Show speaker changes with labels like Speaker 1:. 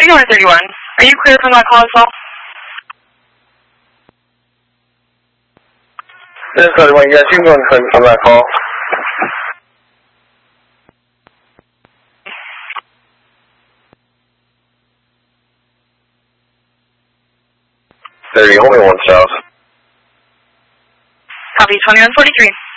Speaker 1: doing, 31? Are you clear from that call as well?
Speaker 2: This is 31, yes, you can go ahead from that call. Only one south.
Speaker 1: Copy, 2143.